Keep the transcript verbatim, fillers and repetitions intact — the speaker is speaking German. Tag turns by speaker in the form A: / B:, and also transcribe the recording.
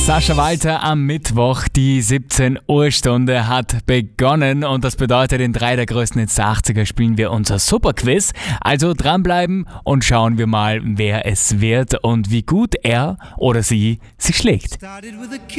A: Sascha Walter am Mittwoch, die siebzehn Uhr Stunde hat begonnen und das bedeutet, in drei der größten Hits der achtziger spielen wir unser Superquiz. Also dranbleiben und schauen wir mal, wer es wird und wie gut er oder sie sich schlägt.